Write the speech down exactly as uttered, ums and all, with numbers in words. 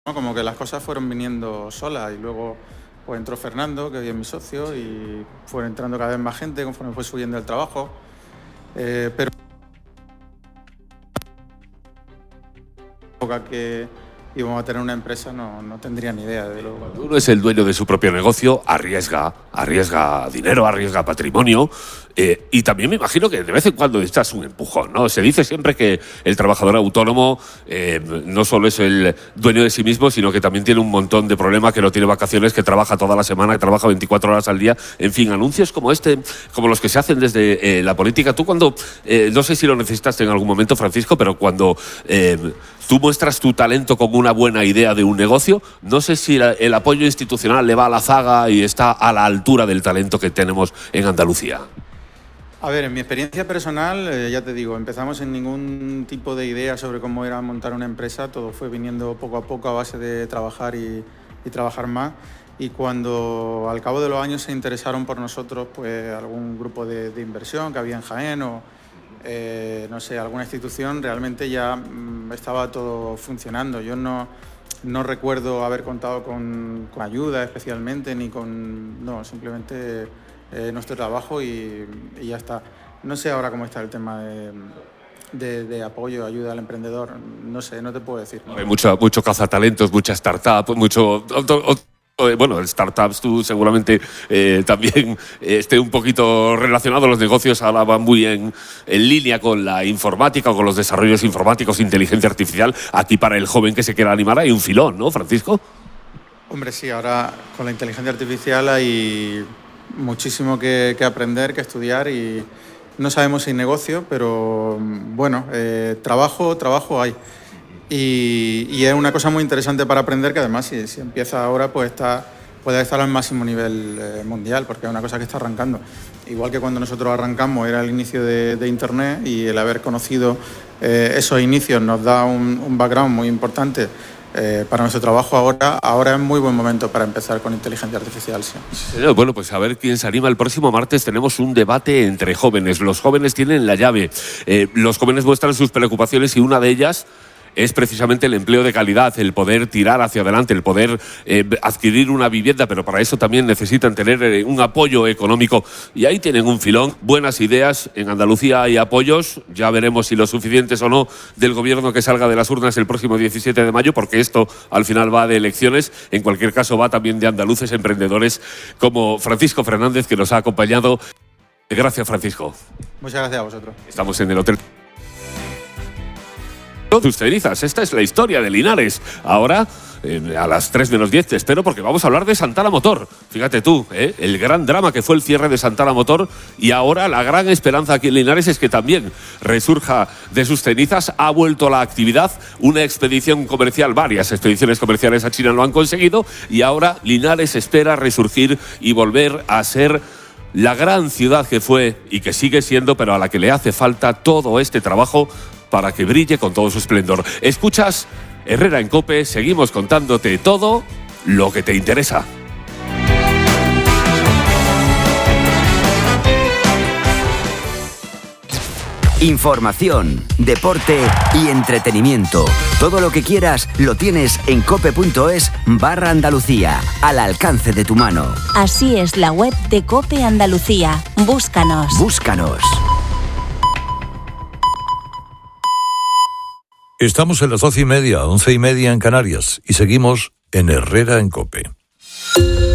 ¿no? Como que las cosas fueron viniendo solas y luego pues entró Fernando, que hoy es mi socio, y fueron entrando cada vez más gente conforme fue subiendo el trabajo. Eh, pero que íbamos a tener una empresa no, no tendría ni idea de lo... Cuando uno es el dueño de su propio negocio, arriesga, arriesga dinero, arriesga patrimonio, eh, y también me imagino que de vez en cuando necesitas un empujón, ¿no? Se dice siempre que el trabajador autónomo eh, no solo es el dueño de sí mismo, sino que también tiene un montón de problemas, que no tiene vacaciones, que trabaja toda la semana, que trabaja veinticuatro horas al día. En fin, anuncios como este, como los que se hacen desde eh, la política. Tú cuando, eh, no sé si lo necesitaste en algún momento, Francisco, pero cuando eh, tú muestras tu talento como una buena idea de un negocio, no sé si la, el apoyo institucional le va a la zaga y está a la altura del talento que tenemos en Andalucía. A ver, en mi experiencia personal, eh, ya te digo, empezamos sin ningún tipo de idea sobre cómo era montar una empresa, todo fue viniendo poco a poco a base de trabajar y, y trabajar más, y cuando al cabo de los años se interesaron por nosotros, pues algún grupo de, de inversión que había en Jaén o eh, no sé, alguna institución, realmente ya mmm, estaba todo funcionando. Yo no, no recuerdo haber contado con, con ayuda especialmente, ni con, no, simplemente... Eh, nuestro trabajo y, y ya está. No sé ahora cómo está el tema de, de, de apoyo, ayuda al emprendedor, no sé, no te puedo decir. Hay mucho, mucho cazatalentos, mucha startup, mucho... Bueno, startups, tú seguramente eh, también eh, esté un poquito relacionado. Los negocios ahora van muy en, en línea con la informática o con los desarrollos informáticos, inteligencia artificial. Aquí para el joven que se quiera animar hay un filón, ¿no, Francisco? Hombre, sí, ahora con la inteligencia artificial hay muchísimo que, que aprender, que estudiar, y no sabemos si hay negocio, pero bueno, eh, trabajo, trabajo hay. Y, y es una cosa muy interesante para aprender, que además si, si empieza ahora pues está, puede estar al máximo nivel eh, mundial, porque es una cosa que está arrancando. Igual que cuando nosotros arrancamos era el inicio de, de Internet, y el haber conocido eh, esos inicios nos da un, un background muy importante Eh, para nuestro trabajo. Ahora, ahora es muy buen momento para empezar con inteligencia artificial, sí. Bueno, pues a ver quién se anima. El próximo martes tenemos un debate entre jóvenes. Los jóvenes tienen la llave. Eh, los jóvenes muestran sus preocupaciones y una de ellas es precisamente el empleo de calidad, el poder tirar hacia adelante, el poder eh, adquirir una vivienda, pero para eso también necesitan tener eh, un apoyo económico, y ahí tienen un filón, buenas ideas. En Andalucía hay apoyos, ya veremos si los suficientes o no, del gobierno que salga de las urnas el próximo diecisiete de mayo, porque esto al final va de elecciones. En cualquier caso va también de andaluces emprendedores como Francisco Fernández, que nos ha acompañado. Gracias, Francisco. Muchas gracias a vosotros. Estamos en el Hotel Tusterizas. Esta es la historia de Linares. Ahora, eh, a las tres menos diez te espero, porque vamos a hablar de Santana Motor. Fíjate tú, ¿eh? El gran drama que fue el cierre de Santana Motor, y ahora la gran esperanza aquí en Linares es que también resurja de sus cenizas. Ha vuelto a la actividad una expedición comercial, varias expediciones comerciales a China lo han conseguido, y ahora Linares espera resurgir y volver a ser la gran ciudad que fue y que sigue siendo, pero a la que le hace falta todo este trabajo para que brille con todo su esplendor. Escuchas Herrera en COPE, seguimos contándote todo lo que te interesa. Información, deporte y entretenimiento. Todo lo que quieras lo tienes en cope.es barra Andalucía, al alcance de tu mano. Así es la web de COPE Andalucía. Búscanos. Búscanos. Estamos en las doce y media, once y media en Canarias, y seguimos en Herrera en COPE.